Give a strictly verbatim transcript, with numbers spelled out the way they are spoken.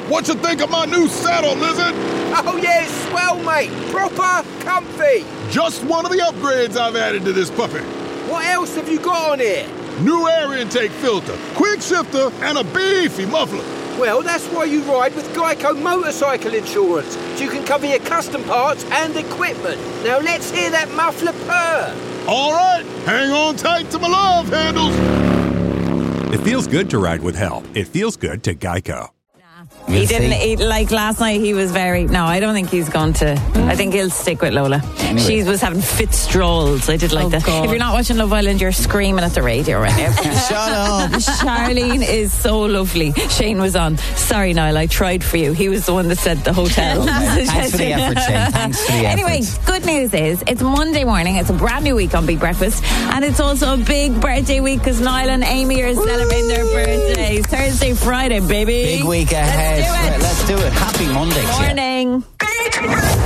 What you think of my new saddle, Lizard? Oh yeah, it's swell, mate. Proper comfy. Just one of the upgrades I've added to this puppy. What else have you got on here? New air intake filter, quick shifter, and a beefy muffler. Well, that's why you ride with Geico Motorcycle Insurance, so you can cover your custom parts and equipment. Now let's hear that muffler purr. All right, hang on tight to my love handles. It feels good to ride with help. It feels good to Geico. He didn't eat, like last night he was very, no, I don't think he's going to, I think he'll stick with Lola. Anyway. She was having fit strolls. I did like oh that. God. If you're not watching Love Island, you're screaming at the radio right now. Shut up. Charlene is so lovely. Shane was on. Sorry, Niall, I tried for you. He was the one that said the hotel. Thanks for the effort, Shane. Thanks for the effort. Anyway, good news is it's Monday morning. It's a brand new week on Big Breakfast. And it's also a big birthday week because Niall and Amy are celebrating their birthdays. Thursday, Friday, baby. Big week ahead. Let's do it. Let's do it. Happy Monday. Morning.